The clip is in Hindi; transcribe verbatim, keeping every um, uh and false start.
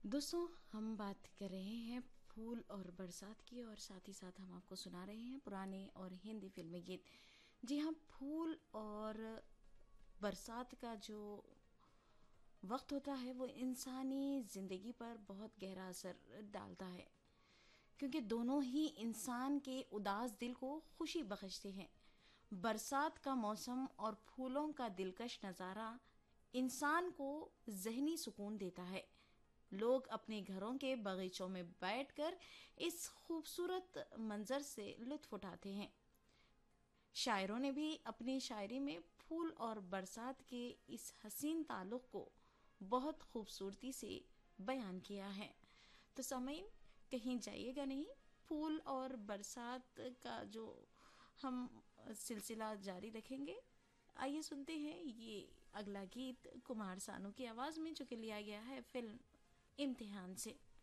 दोस्तों, हम बात कर रहे हैं फूल और बरसात की और साथ ही साथ हम आपको सुना रहे हैं पुराने और हिंदी फिल्मी गीत। जी हाँ, फूल और बरसात का जो वक्त होता है वो इंसानी ज़िंदगी पर बहुत गहरा असर डालता है, क्योंकि दोनों ही इंसान के उदास दिल को खुशी बख्शते हैं। बरसात का मौसम और फूलों का दिलकश नज़ारा इंसान को ज़हनी सुकून देता है। लोग अपने घरों के बगीचों में बैठकर इस खूबसूरत मंजर से लुत्फ उठाते हैं। शायरों ने भी अपनी शायरी में फूल और बरसात के इस हसीन ताल्लुक़ को बहुत खूबसूरती से बयान किया है। तो सामीन, कहीं जाइएगा नहीं, फूल और बरसात का जो हम सिलसिला जारी रखेंगे। आइए सुनते हैं ये अगला गीत कुमार सानू की आवाज़ में, जो कि लिया गया है फिल्म इम्तिहान से।